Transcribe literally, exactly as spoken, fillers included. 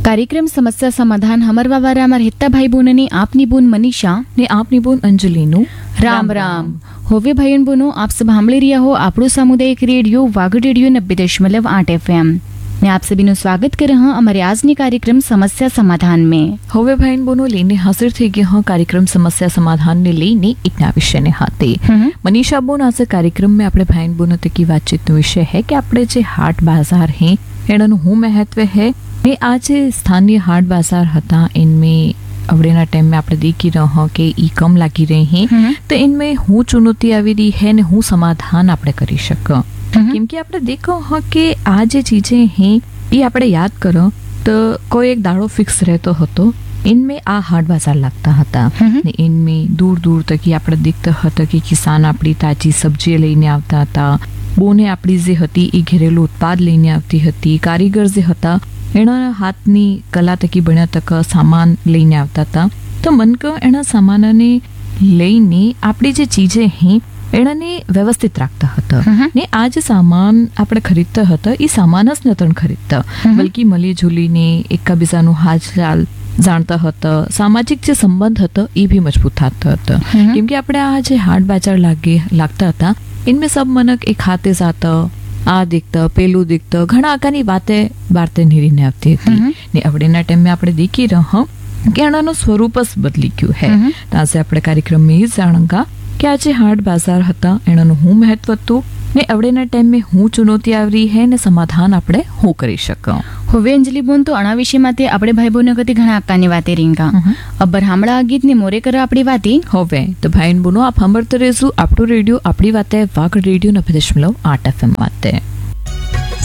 कार्यक्रम समस्या समाधान हमरवा वारा में रहता भाई बोननी आपनी बोन मनीषा ने आपनी बोन अंजलिनु राम राम होवे भाई बोनो आप सब સાંભળી રહ્યા હો આપણો સામુદાયિક રેડિયો વાગડ રેડિયો નબ્બે દશમલવ આઠ એફએમ मैं आप सभी नु स्वागत कर रहा हूं हमारे आज ने कार्यक्रम समस्या समाधान में होवे भाई बोनो लेने हाजिर થઈ ગયા હા कार्यक्रम समस्या समाधान ने लेने एक ना विषय ने हाथे मनीषा बोन आज कार्यक्रम में આપણે ભાઈ બોનો તકી વાતચીત નો વિષય है कि આપણે જે हाट बाजार है એનું શું મહત્વ है ने आज स्थानीय हाट बाजार હતા इनमें अवड़ेना टाइम में आपने देखी रहा कि ई कम लागी रही हैं तो इनमें हूँ चुनौती आवी रही है ने हूँ समाधान आपने करी शको क्योंकि आपने देखो हाँ कि आ जे चीजें हैं ये आपने याद करो तो कोई एक दाड़ो फिक्स रहतो हतो इनमें आ हाट बाजार लगता हता ने इनमें दूर दूर तक आपने देखता हता कि किसान अपनी ताजी सब्जी लईने आवता हता बोने अपनी जे हती ई घरेलू उत्पाद लईने आवती हती कारीगर जे हता एना हाथनी कला तकी बन्या तक सामान लईने आवता था तो मन को एना सामानने लईने आपणी जे चीजें हैं एनाने व्यवस्थित राखता हता ने आ जे सामान आपणे खरीदता हता ई सामान ज नतण खरीदता बल्कि मली झूलीने एकाबीजानो हालचाल जाणता हता सामाजिक जे संबंध हता ई भी मजबूत थता हता केम के आपणे आ जे हाट बाजार लागे लागता हता इनमें सब मनक एक हाथे जाता आ दिखता पेलू दिखता घना आकानी बातें बारते નીરીને આવતી હતી ને અવડેના ટાઈમ में આપણે દેખી રહ્યા કે આનાનો સ્વરૂપ જ બદલી ગયું है તો આજે આપણે કાર્યક્રમ में ही જાણંગા કે આજે હાટ બાजार હતા એનું શું મહત્વ હતું ને અવડેના ટાઈમ में શું ચુનૌતી આવી है ને સમાધાન આપણે શું કરી શકો હવે અંજલિ બોન તો આના વિશે માતે આપણે ભાઈ બોન ગતિ ઘણા આકાની વાતે રીંગા અબર હામળા ગીત ને મોરે કરા આપણી વાતે હવે તો ભાઈ બોનો આપ સાંભળતો રહેજો આપણો રેડિયો આપણી વાતે વાગડ રેડિયો નબ્બે દશમલવ આઠ એફએમ વાતે।